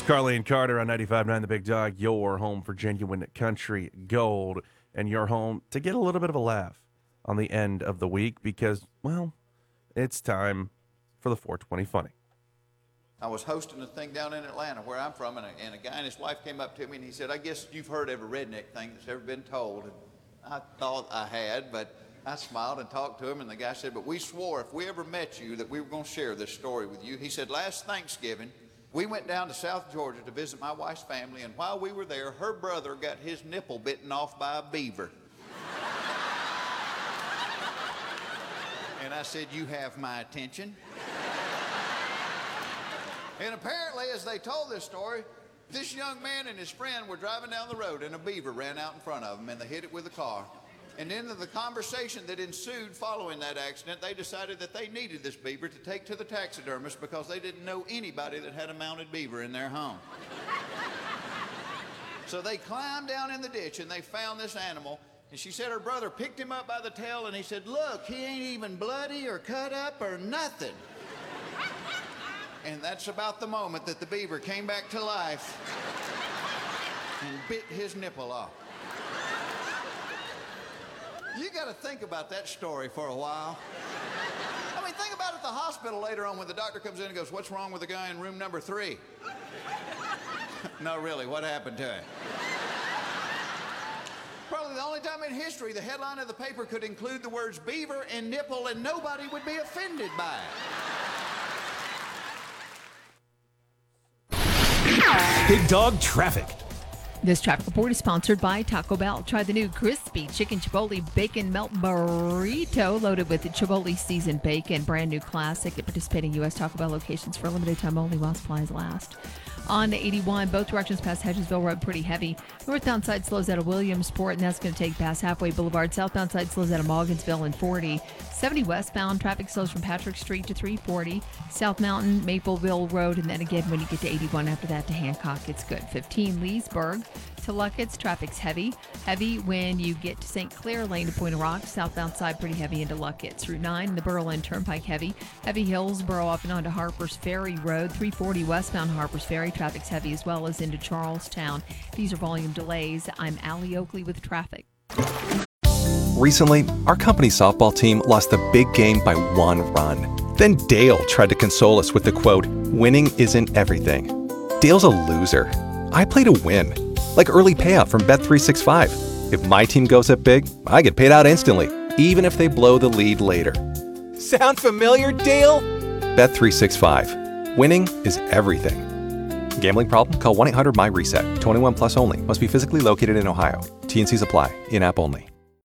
Carly and Carter on 95.9 The Big Dog, your home for genuine country gold, and your home to get a little bit of a laugh on the end of the week because, well, it's time for the 420 Funny. I was hosting a thing down in Atlanta where I'm from, and a guy and his wife came up to me and he said, I guess you've heard every redneck thing that's ever been told. And I thought I had, but I smiled and talked to him, and the guy said, but we swore if we ever met you that we were going to share this story with you. He said, last Thanksgiving, we went down to South Georgia to visit my wife's family, and while we were there, her brother got his nipple bitten off by a beaver. And I said, you have my attention. And apparently, as they told this story, this young man and his friend were driving down the road, and a beaver ran out in front of them, and they hit it with a car. And in the conversation that ensued following that accident, they decided that they needed this beaver to take to the taxidermist because they didn't know anybody that had a mounted beaver in their home. So they climbed down in the ditch and they found this animal. And she said her brother picked him up by the tail and he said, look, he ain't even bloody or cut up or nothing. And that's about the moment that the beaver came back to life and bit his nipple off. You got to think about that story for a while. I mean, think about it at the hospital later on when the doctor comes in and goes, what's wrong with the guy in room number 3? No, really, what happened to him? Probably the only time in history the headline of the paper could include the words beaver and nipple and nobody would be offended by it. Big Dog Traffic. This traffic report is sponsored by Taco Bell. Try the new crispy chicken chipotle bacon melt burrito loaded with Chipotle seasoned bacon. Brand new classic at participating U.S. Taco Bell locations for a limited time only while supplies last. On 81, both directions past Hedgesville Road, pretty heavy. Northbound side slows out of Williamsport, and that's going to take past Halfway Boulevard. Southbound side slows out of Morgansville and 40. 70 westbound, traffic slows from Patrick Street to 340. South Mountain, Mapleville Road, and then again when you get to 81 after that to Hancock, it's good. 15, Leesburg to Luckett's, traffic's heavy. Heavy when you get to St. Clair Lane to Point of Rock. Southbound side pretty heavy into Luckett's. Route 9, the Berlin Turnpike heavy. Heavy Hillsboro up and onto Harpers Ferry Road. 340 westbound Harpers Ferry. Traffic's heavy as well as into Charlestown. These are volume delays. I'm Allie Oakley with traffic. Recently, our company softball team lost the big game by 1 run. Then Dale tried to console us with the quote, winning isn't everything. Dale's a loser. I play to win. Like early payout from Bet365. If my team goes up big, I get paid out instantly, even if they blow the lead later. Sound familiar, Dale? Bet365. Winning is everything. Gambling problem? Call 1-800-MY-RESET. 21 plus only. Must be physically located in Ohio. T&Cs apply. In-app only.